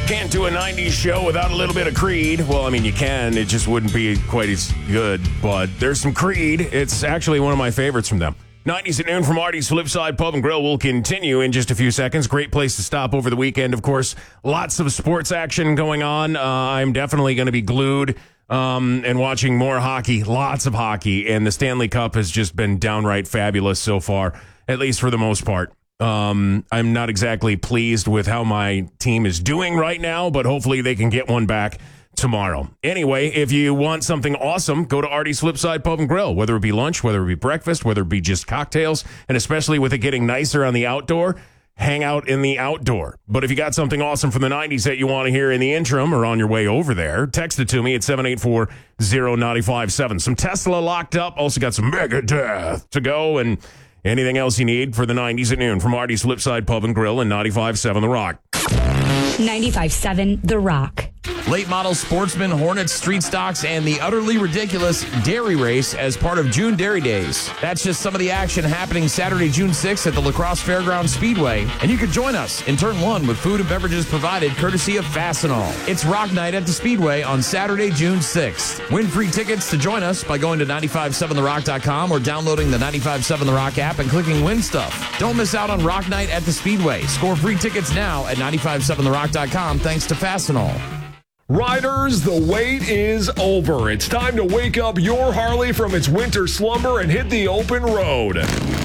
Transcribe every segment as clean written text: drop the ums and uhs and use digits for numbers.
Can't do a 90s show without a little bit of Creed. Well, I mean, you can. It just wouldn't be quite as good. But there's some Creed. It's actually one of my favorites from them. 90s at noon from Artie's Flipside Pub and Grill will continue in just a few seconds. Great place to stop over the weekend, of course. Lots of sports action going on. I'm definitely going to be glued and watching more hockey. Lots of hockey. And the Stanley Cup has just been downright fabulous so far, at least for the most part. I'm not exactly pleased with how my team is doing right now, but hopefully they can get one back tomorrow. Anyway, if you want something awesome, go to Artie's Flipside Pub and Grill, whether it be lunch, whether it be breakfast, whether it be just cocktails, and especially with it getting nicer on the outdoor, hang out in the outdoor. But if you got something awesome from the 90s that you want to hear in the interim or on your way over there, text it to me at 784-0957. Some Tesla locked up. Also got some Megadeth to go and anything else you need for the 90s at noon from Artie's Flipside Pub and Grill and 95.7 The Rock. 95.7 The Rock. Late model Sportsman, Hornets, Street Stocks, and the utterly ridiculous Dairy Race as part of June Dairy Days. That's just some of the action happening Saturday, June 6th at the La Crosse Fairgrounds Speedway. And you can join us in Turn 1 with food and beverages provided courtesy of Fastenal. It's Rock Night at the Speedway on Saturday, June 6th. Win free tickets to join us by going to 957therock.com or downloading the 957 The Rock app and clicking Win Stuff. Don't miss out on Rock Night at the Speedway. Score free tickets now at 957therock.com thanks to Fastenal. Riders, the wait is over. It's time to wake up your Harley from its winter slumber and hit the open road.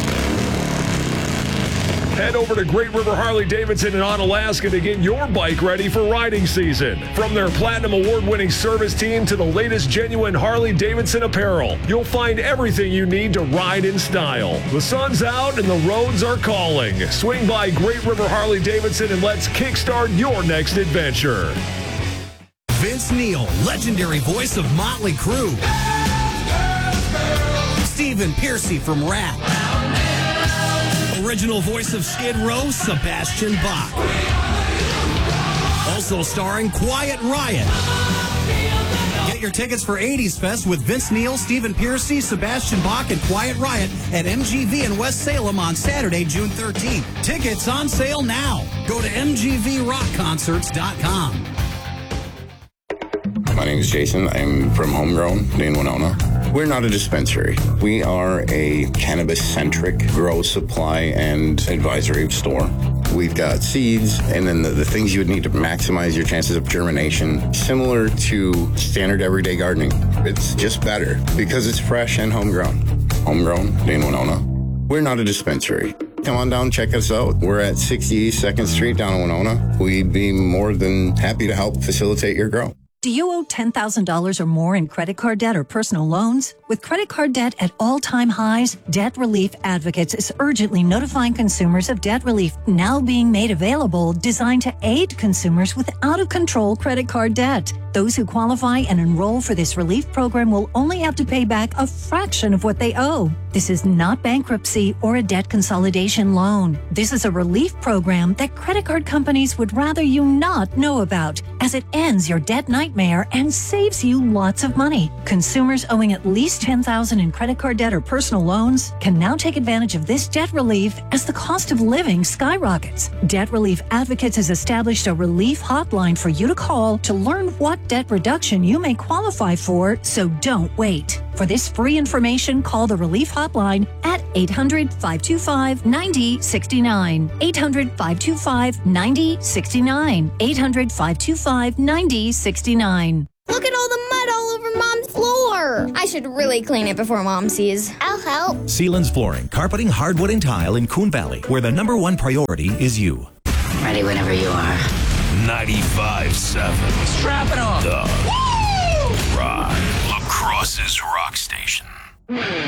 Head over to Great River Harley-Davidson in Onalaska to get your bike ready for riding season. From their Platinum Award-winning service team to the latest genuine Harley-Davidson apparel, you'll find everything you need to ride in style. The sun's out and the roads are calling. Swing by Great River Harley-Davidson and let's kickstart your next adventure. Vince Neil, legendary voice of Motley Crue. Stephen Pearcy from Rat. Original voice of Skid Row, Sebastian Bach. Also starring Quiet Riot. Get your tickets for 80s Fest with Vince Neil, Stephen Pearcy, Sebastian Bach, and Quiet Riot at MGV in West Salem on Saturday, June 13th. Tickets on sale now. Go to mgvrockconcerts.com. My name is Jason. I'm from Homegrown in Winona. We're not a dispensary. We are a cannabis-centric grow, supply, and advisory store. We've got seeds and then the things you would need to maximize your chances of germination, similar to standard everyday gardening. It's just better because it's fresh and homegrown. Homegrown in Winona. We're not a dispensary. Come on down, check us out. We're at 60 2nd Street down in Winona. We'd be more than happy to help facilitate your grow. Do you owe $10,000 or more in credit card debt or personal loans? With credit card debt at all-time highs, Debt Relief Advocates is urgently notifying consumers of debt relief now being made available, designed to aid consumers with out-of-control credit card debt. Those who qualify and enroll for this relief program will only have to pay back a fraction of what they owe. This is not bankruptcy or a debt consolidation loan. This is a relief program that credit card companies would rather you not know about, as it ends your debt nightmare and saves you lots of money. Consumers owing at least $10,000 in credit card debt or personal loans can now take advantage of this debt relief as the cost of living skyrockets. Debt Relief Advocates has established a relief hotline for you to call to learn what debt reduction you may qualify for, so don't wait. For this free information, call the Relief Hotline at 800-525-9069. 800-525-9069. 800-525-9069. Look at all the mud all over Mom's floor. I should really clean it before Mom sees. I'll help. Sealands Flooring, carpeting, hardwood, and tile in Coon Valley, where the #1 priority is you. Ready whenever you are. 95.7. Strap it on. The Rock. La Crosse's Rock Station.